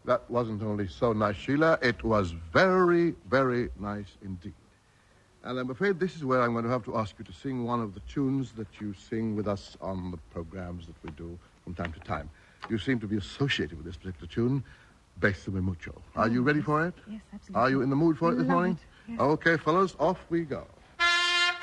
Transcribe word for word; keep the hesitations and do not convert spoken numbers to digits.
That wasn't only so nice, Sheila. It was very, very nice indeed. And I'm afraid this is where I'm going to have to ask you to sing one of the tunes that you sing with us on the programs that we do from time to time. You seem to be associated with this particular tune, Bésame Mucho. Are you ready for it? Yes, absolutely. Are you in the mood for it this Love morning? It. Yes. Okay, fellas, off we go.